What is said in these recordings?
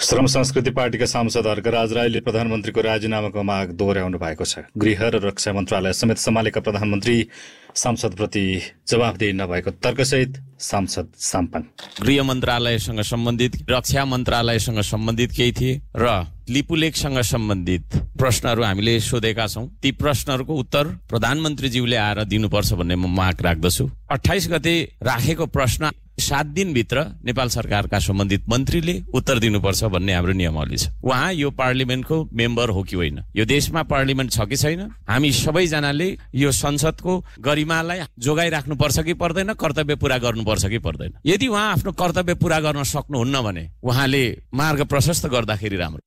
श्रम संस्कृति पार्टीका सांसद हर्कराज राईले प्रधानमन्त्रीको राजीनामाको माग दोहोर्याउनु भएको छ। गृह र रक्षा मन्त्रालय समेत सम्हालेका प्रधानमन्त्री सांसदप्रति जवाफदेही नभएको तर्कसहित सांसद साम्पन। गृह मन्त्रालयसँग सम्बन्धित, रक्षा मन्त्रालयसँग सम्बन्धित केही थिए र लिपुलेखसँग सम्बन्धित प्रश्नहरू हामीले सोधेका छौं। ती प्रश्नहरूको उत्तर प्रधानमन्त्रीज्यूले आएर दिनुपर्छ भन्ने म माग राख्दछु। 28 गते राखेको प्रश्न 7 दिनभित्र नेपाल सरकारका सम्बन्धित मन्त्रीले उत्तर दिनुपर्छ भन्ने हाम्रो नियमावली छ। उहाँ यो पार्लिमेन्टको मेम्बर हो कि होइन, यो देशमा पार्लिमेन्ट छ कि छैन, हामी सबैजनाले यो संसदको गरिमालाई जोगाइराख्नुपर्छ कि पर्दैन, कर्तव्य पूरा गर्नुपर्छ कि पर्दैन। यदि उहाँ आफ्नो कर्तव्य पूरा गर्न सक्नुहुन्न भने उहाँले मार्ग प्रशस्त गर्दाखेरि राम्रो।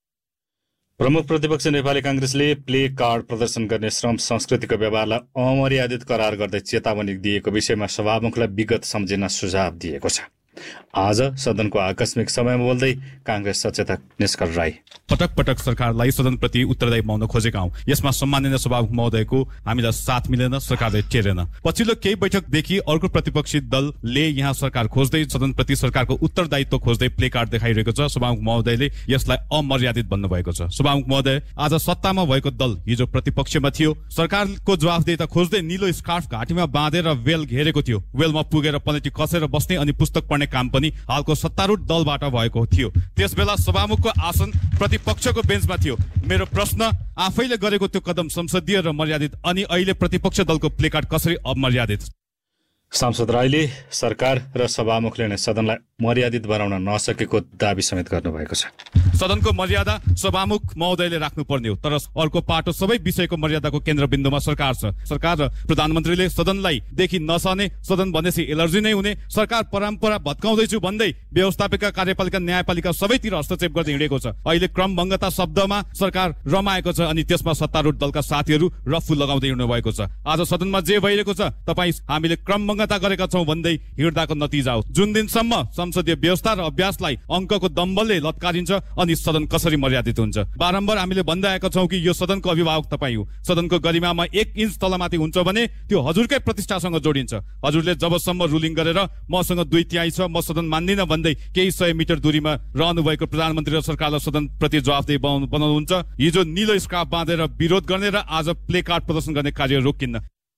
प्रमुख प्रतिपक्ष नेपाली कांग्रेसले प्ले कार्ड प्रदर्शन गर्ने श्रम संस्कृतिको व्यवहारलाई अमर्यादित करार गर्दै चेतावनी दिएको विषयमा सभामुखलाई विगत सम्झिन सुझाव दिएको छ। आज सदनको आकस्मिक समयमा बोल्दै कांग्रेस सचेतक निष्कर राई, पटक पटक सरकारलाई सदनप्रति उत्तरदायी बनाउन खोजेका हौं। यसमा सम्माननीय सभामुख महोदयको हामीलाई साथ मिलेन, सरकारले टेरेन। पछिल्लो केही बैठकदेखि अर्को प्रतिपक्षी दलले यहाँ सरकार खोज्दै सदनप्रति सरकारको उत्तरदायित्व खोज्दै प्ले कार्ड देखाइरहेको छ। सभामुख महोदयले यसलाई अमर्यादित भन्नुभएको छ। सभामुख महोदय, आज सत्तामा भएको दल हिजो प्रतिपक्षमा थियो, सरकारको जवाफदेहिता खोज्दै नीलो स्कार्फ घाँटीमा बाँधेर वेल घेरेको थियो। वेलमा पुगेर पलेटी कसेर बस्ने अनि पुस्तक पढ्ने काम पनि हालको सत्तारूढ दलबाट भएको थियो। त्यसबेला सभामुखको आसन प्रतिपक्षको बेन्चमा थियो। मेरो प्रश्न, आफैले गरेको त्यो कदम संसदीय र मर्यादित, अनि अहिले प्रतिपक्ष दलको प्लेकार्ड कसरी अमर्यादित? सांसद राईले सरकार र सभामुखले नै सदनलाई मर्यादित बनाउन नसकेको दावी समेत गर्नुभएको छ। सदनको मर्यादा सभामुख महोदयले राख्नुपर्ने हो, तर अर्को पाटो सबै विषयको मर्यादाको केन्द्रबिन्दुमा सरकार छ। सरकार र प्रधानमन्त्रीले सदनलाई देखि नसहने, सदन भनेपछि एलर्जी नै हुने, सरकार परम्परा भत्काउँदैछु भन्दै व्यवस्थापिका, कार्यपालिका, न्यायपालिका सबैतिर हस्तक्षेप गर्दै हिँडेको छ। अहिले क्रमभङ्गता शब्दमा सरकार रमाएको छ अनि त्यसमा सत्तारूढ दलका साथीहरू रफ्फु लगाउँदै हिँड्नु भएको छ। आज सदनमा जे भइरहेको छ, तपाईँ हामीले क्रमभङ्गता गरेका छौं भन्दै हिँड्दाको नतिजा हो। जुन दिनसम्म संसदीय व्यवस्था र अभ्यासलाई अङ्कको दम्बलले लत्कारिन्छ अनि सदन कसरी मर्यादित हुन्छ? बारम्बार हामीले भन्दै आएका छौं कि यो सदनको अभिभावक तपाईँ हो। सदनको गरिमामा 1 इन्च तलमाथि हुन्छ भने त्यो हजुरकै प्रतिष्ठासँग जोडिन्छ। हजुरले जबसम्म रुलिङ गरेर मसँग 2/3 छ, म सदन मान्दिन भन्दै केही 100 मिटर दूरीमा रहनुभएको प्रधानमन्त्री र सरकारलाई सदन प्रति जवाफदेही बनाउनुहुन्छ। हिजो नीलो स्कार्फ बाँधेर विरोध गर्ने र आज प्ले कार्ड प्रदर्शन गर्ने कार्य रोकिन्न।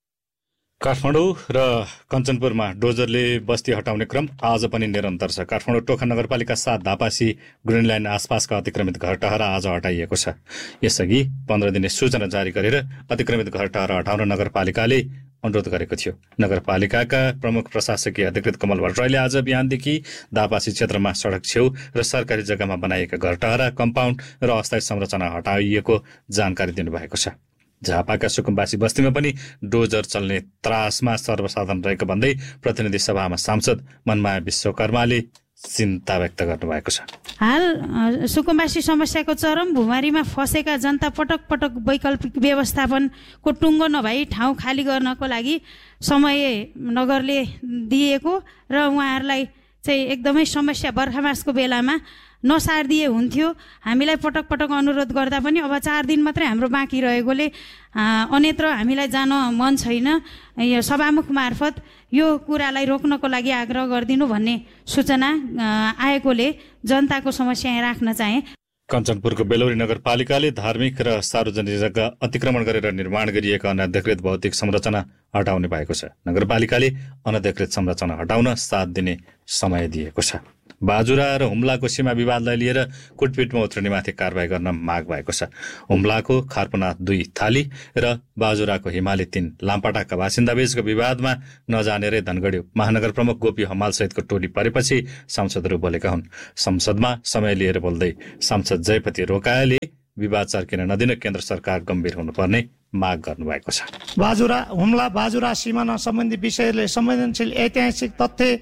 काठमाडौँ र कञ्चनपुरमा डोजरले बस्ती हटाउने क्रम आज पनि निरन्तर छ। काठमाडौँ टोखा नगरपालिका 7 धापासी ग्रिन लाइन आसपासका अतिक्रमित घर टहरा आज हटाइएको छ। यसअघि 15 दिने सूचना जारी गरेर अतिक्रमित घर टहरा हटाउन नगरपालिकाले अनुरोध गरेको थियो। नगरपालिकाका प्रमुख प्रशासकीय अधिकृत कमल भट्टराईले आज बिहानदेखि धापासी क्षेत्रमा सडक छेउ र सरकारी जग्गामा बनाइएका घर टहरा, कम्पाउन्ड र अस्थायी संरचना हटाइएको जानकारी दिनुभएको छ। झापाका सुकुम्बासी बस्तीमा पनि डोजर चल्ने त्रासमा सर्वसाधारण रहेको भन्दै प्रतिनिधि सभामा सांसद मनमाया विश्वकर्माले चिन्ता व्यक्त गर्नुभएको छ। हाल सुकुम्बासी समस्याको चरम भुमारीमा फसेका जनता पटक पटक वैकल्पिक व्यवस्थापनको टुङ्गो नभई ठाउँ खाली गर्नको लागि समय नगरले दिएको र उहाँहरूलाई चाहिँ एकदमै समस्या बर्खामासको बेलामा नसारिदिए हुन्थ्यो। हामीलाई पटक पटक अनुरोध गर्दा पनि अब 4 दिन मात्रै हाम्रो बाँकी रहेकोले अन्यत्र हामीलाई जान मन छैन। यो सभामुख मार्फत यो कुरालाई रोक्नको लागि आग्रह गरिदिनु भन्ने सूचना आएकोले जनताको समस्या यहाँ राख्न चाहे। कञ्चनपुरको बेलौरी नगरपालिकाले धार्मिक र सार्वजनिक जग्गा अतिक्रमण गरेर निर्माण गरिएका अनधिकृत भौतिक संरचना हटाउने भएको छ। नगरपालिकाले अनधिकृत संरचना हटाउन 7 दिने समय दिएको छ। बाजुरा र हुम्लाको सीमा विवादलाई लिएर कुटपिटमा उत्रिनेमाथि कारबाही गर्न माग भएको छ। हुम्लाको खारपनाथ 2 थाली र बाजुराको हिमाली 3 लाम्पाटाका बासिन्दाबीचको विवादमा नजानेरै धनगढी महानगर प्रमुख गोपी हमाल सहितको टोली परेपछि सांसदहरू बोलेका हुन्। संसदमा समय लिएर बोल्दै सांसद जयपति रोकायाले विवाद चर्किन नदिन केन्द्र सरकार गम्भीर हुनुपर्ने माग गर्नुभएको छ। हुम्ला बाजुरा सीमा सम्बन्धी विषयले संवेदनशील ऐतिहासिक तथ्य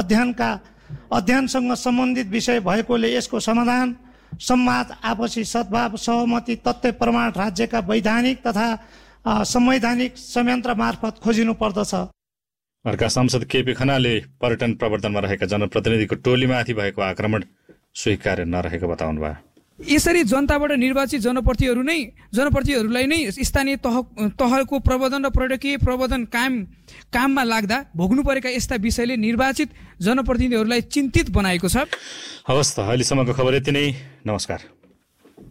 अध्ययनसँग सम्बन्धित विषय भएकोले यसको समाधान संवाद, आपसी सद्भाव, सहमति, तथ्य प्रमाण राज्यका वैधानिक तथा संवैधानिक संयन्त्र मार्फत खोजिनु पर्दछ। अर्का सांसद केपी खनालले पर्यटन प्रवर्तनमा रहेका जनप्रतिनिधिको टोलीमाथि भएको आक्रमण स्वीकार्य नरहेको बताउनु भयो। यसरी जनताबाट निर्वाचित जनप्रतिनिधिहरूलाई नै स्थानीय तहको प्रबन्धन र पर्यटकीय प्रबन्धन काममा लाग्दा भोग्नु परेका यस्ता विषयले निर्वाचित जनप्रतिनिधिहरूलाई चिन्तित बनाएको छ। हवस् त, अहिलेसम्मको खबर यति नै। नमस्कार।